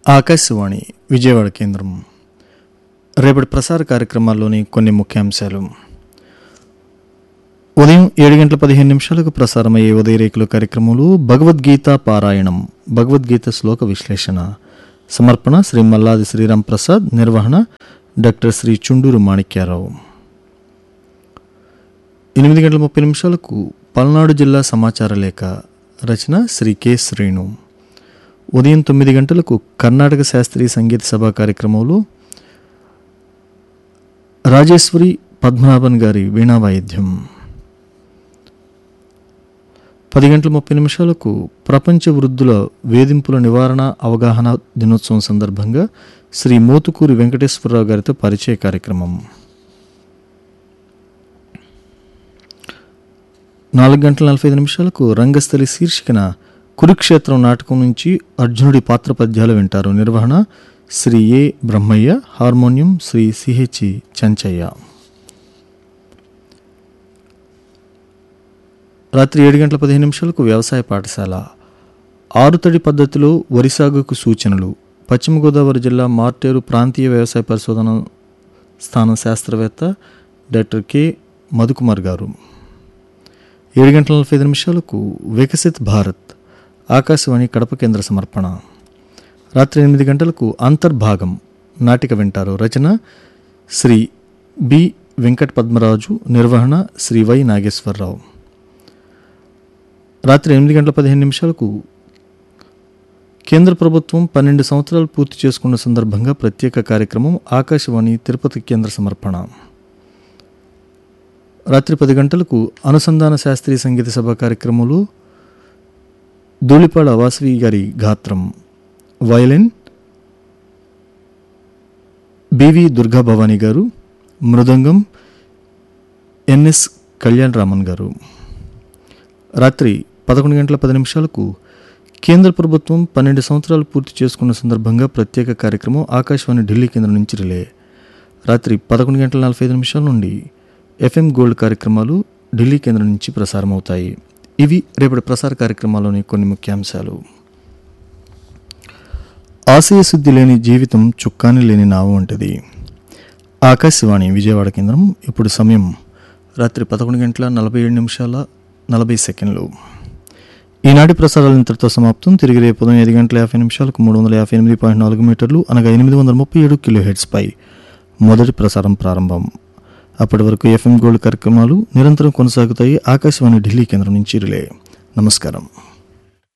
ఆకాశవాణి విజయవాడ కేంద్రం. రేపటి ప్రసార కార్యక్రమాల్లోని కొన్ని ముఖ్యాంశాలు. ఉదయం 7:15 ప్రసారమయ్యే ఉదయరేకుల కార్యక్రమంలో భగవద్గీత పారాయణం, భగవద్గీత శ్లోక విశ్లేషణ. సమర్పణ శ్రీ మల్లాది శ్రీరామ్ ప్రసాద్. నిర్వహణ డాక్టర్ శ్రీ చుండూరు మాణిక్యారావు. 8:30 పల్నాడు జిల్లా సమాచార లేఖ. రచన శ్రీ కె శ్రీను. ఉదయం 9 కర్ణాటక శాస్త్రీయ సంగీత సభా కార్యక్రమంలో రాజేశ్వరి పద్మనాభన్ గారి వీణా వాయిద్యం. 10:30 ప్రపంచ వృద్ధుల వేధింపుల నివారణ అవగాహన దినోత్సవం సందర్భంగా శ్రీ మోతుకూరి వెంకటేశ్వరరావు గారితో పరిచయ కార్యక్రమం. 4:45 రంగస్థలి శీర్షికన కురుక్షేత్రం నాటకం నుంచి అర్జునుడి పాత్ర పద్యాలు వింటారు. నిర్వహణ శ్రీ ఏ బ్రహ్మయ్య. Harmonium Shri CH Chanchaiah. రాత్రి 7:15 వ్యవసాయ పాఠశాల. ఆరుతడి పద్ధతిలో వరి సాగుకు సూచనలు. పశ్చిమ గోదావరి జిల్లా మార్టేరు ప్రాంతీయ వ్యవసాయ పరిశోధన స్థానం శాస్త్రవేత్త డాక్టర్ కె మధుకుమార్ గారు. 7:45 వికసిత్ భారత్, ఆకాశవాణి కడప కేంద్ర సమర్పణ. రాత్రి 8 అంతర్భాగం నాటిక వింటారు. రచన శ్రీ బి వెంకట పద్మరాజు. నిర్వహణ శ్రీ వై నాగేశ్వరరావు. రాత్రి 8:15 కేంద్ర ప్రభుత్వం 12 సంవత్సరాలు పూర్తి చేసుకున్న సందర్భంగా ప్రత్యేక కార్యక్రమం, ఆకాశవాణి తిరుపతి కేంద్ర సమర్పణ. రాత్రి 10 అనుసంధాన శాస్త్రీయ సంగీత సభ కార్యక్రమంలో ధూళిపాడ వాసవి గారి గాత్రం. వయలిన్ బివి దుర్గా భవానీ గారు. మృదంగం ఎన్ఎస్ కళ్యాణ్ రామన్ గారు. రాత్రి 11:10 కేంద్ర ప్రభుత్వం 12 సంవత్సరాలు పూర్తి చేసుకున్న సందర్భంగా ప్రత్యేక కార్యక్రమం, ఆకాశవాణి ఢిల్లీ కేంద్రం నుంచి రిలే. రాత్రి 11:45 నుండి ఎఫ్ఎం గోల్డ్ కార్యక్రమాలు ఢిల్లీ కేంద్రం నుంచి ప్రసారమవుతాయి. ఇవి రేపటి ప్రసార కార్యక్రమాల్లోని కొన్ని ముఖ్యాంశాలు. ఆశయశుద్ధి లేని జీవితం చుక్కాని లేని నావు వంటిది. ఆకాశవాణి విజయవాడ కేంద్రం. ఇప్పుడు సమయం రాత్రి 11:47 ఈనాటి ప్రసారాలు ఇంతటితో సమాప్తం. తిరిగి రేపు ఉదయం 5:50 358.4 మీటర్లు అనగా 837 kHz పై మొదటి ప్రసారం ప్రారంభం. అప్పటి వరకు ఎఫ్ఎం గోల్డ్ కార్యక్రమాలు నిరంతరం కొనసాగుతాయి. ఆకాశవాణి ఢిల్లీ కేంద్రం నుంచి రిలే. నమస్కారం.